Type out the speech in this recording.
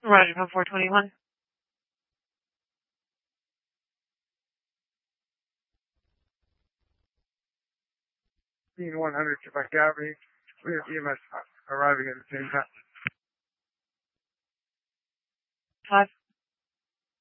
Roger, from 421. Being 100 to my gallery. We have EMS arriving at the same time. 5.